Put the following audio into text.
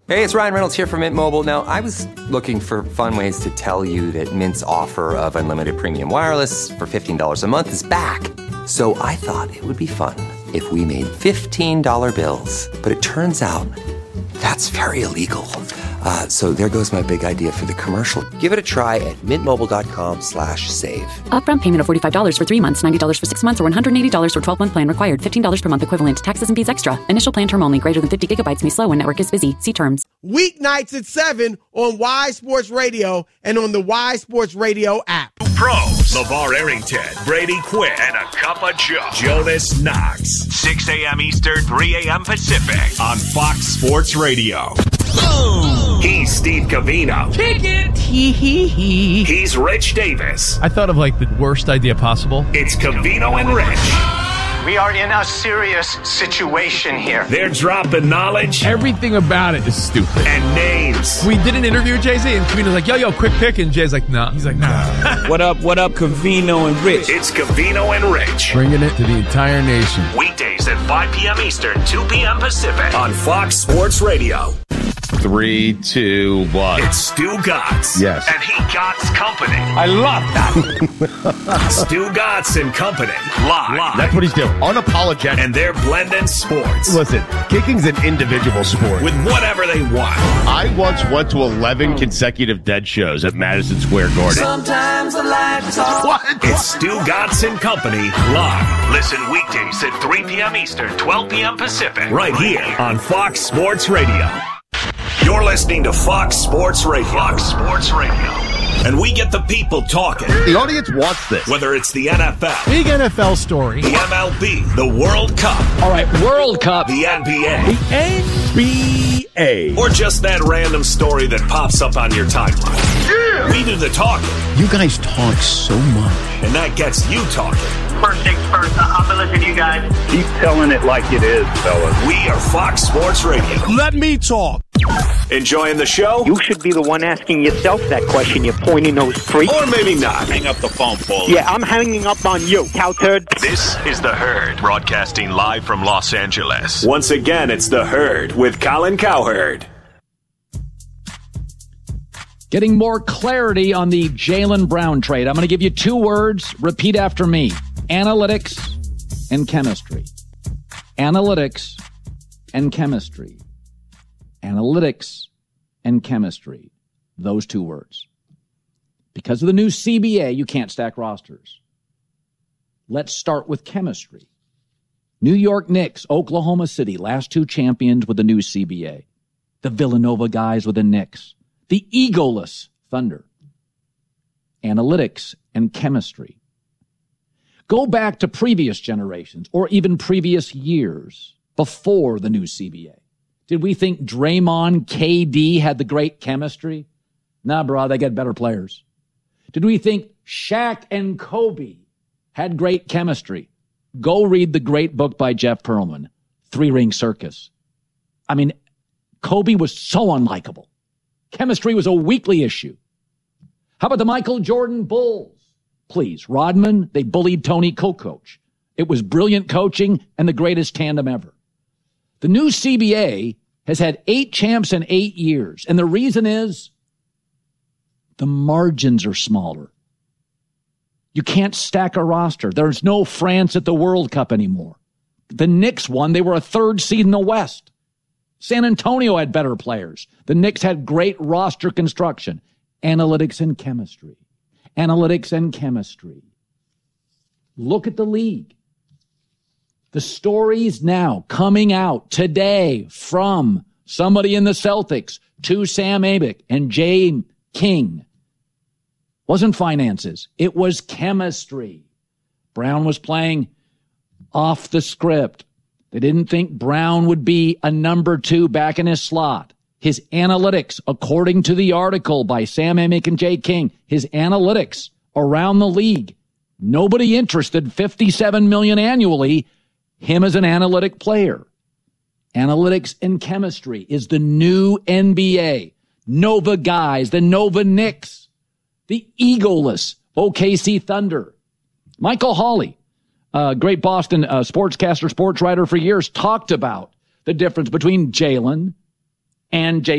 Hey, it's Ryan Reynolds here from Mint Mobile. Now, I was looking for fun ways to tell you that Mint's offer of unlimited premium wireless for $15 a month is back. So I thought it would be fun if we made $15 bills. But it turns out that's very illegal. So there goes my big idea for the commercial. Give it a try at mintmobile.com/save. Upfront payment of $45 for 3 months, $90 for 6 months, or $180 for 12-month plan required. $15 per month equivalent. Taxes and fees extra. Initial plan term only. Greater than 50 gigabytes may slow when network is busy. See terms. Weeknights at 7 on Y Sports Radio and on the Y Sports Radio app. Pros, LeVar Arrington, Brady Quinn, and a cup of Joe. Jonas Knox. 6 a.m. Eastern, 3 a.m. Pacific on Fox Sports Radio. Boom. He's Steve Covino. Kick it. Hee. He's Rich Davis. I thought of like the worst idea possible. It's Covino and Rich. We are in a serious situation here. They're dropping knowledge. Everything about it is stupid. And names. We did an interview with Jay-Z, and Covino's like, yo, quick pick. And Jay's like, nah. He's like, nah. What up, Covino and Rich? It's Covino and Rich. Bringing it to the entire nation. Weekdays at 5 p.m. Eastern, 2 p.m. Pacific on Fox Sports Radio. 3, 2, 1. It's Stu Gatz. Yes. And he Gatz Company. I love that. Stu Gatz and Company. Live. That's what he's doing. Unapologetic. And they're blending sports. Listen, kicking's an individual sport. With whatever they want. I once went to 11 consecutive dead shows at Madison Square Garden. Sometimes I like to talk. What? It's Stu Gatz and Company live. Listen weekdays at 3 p.m. Eastern, 12 p.m. Pacific. Right here on Fox Sports Radio. You're listening to Fox Sports Radio. Fox Sports Radio. And we get the people talking. The audience wants this. Whether it's the NFL. Big NFL story. The MLB. The World Cup. All right, World Cup. The NBA. The NBA. Or just that random story that pops up on your timeline. Yeah! We do the talking. You guys talk so much. And that gets you talking. First things first, I'm going to listen to you guys. Keep telling it like it is, fellas. We are Fox Sports Radio. Let me talk. Enjoying the show? You should be the one asking yourself that question, you pointy nose freak. Or maybe not. Hang up the phone, Paul. Yeah, I'm hanging up on you, cow turd. This is The Herd, broadcasting live from Los Angeles. Once again, it's The Herd with Colin Cowherd. Getting more clarity on the Jaylen Brown trade. I'm going to give you 2 words. Repeat after me. Analytics and chemistry. Analytics and chemistry. Analytics and chemistry. Those 2 words. Because of the new CBA, you can't stack rosters. Let's start with chemistry. New York Knicks, Oklahoma City, last 2 champions with the new CBA. The Villanova guys with the Knicks. The egoless Thunder. Analytics and chemistry. Go back to previous generations or even previous years before the new CBA. Did we think Draymond, KD had the great chemistry? Nah, bro, they got better players. Did we think Shaq and Kobe had great chemistry? Go read the great book by Jeff Pearlman, 3 Ring Circus. I mean, Kobe was so unlikable. Chemistry was a weekly issue. How about the Michael Jordan Bulls? Please, Rodman, they bullied Tony Kukoc. It was brilliant coaching and the greatest tandem ever. The new CBA has had 8 champs in 8 years. And the reason is the margins are smaller. You can't stack a roster. There's no France at the World Cup anymore. The Knicks won. They were a 3rd seed in the West. San Antonio had better players. The Knicks had great roster construction. Analytics and chemistry. Analytics and chemistry. Look at the league. The stories now coming out today from somebody in the Celtics to Sam Amick and Jay King. Wasn't finances. It was chemistry. Brown was playing off the script. They didn't think Brown would be a number 2 back in his slot. His analytics, according to the article by Sam Amick and Jay King, his analytics around the league, nobody interested, $57 million annually, him as an analytic player. Analytics and chemistry is the new NBA. Nova guys, the Nova Knicks, the egoless OKC Thunder. Michael Hawley, great Boston sportscaster, sports writer for years, talked about the difference between Jaylen and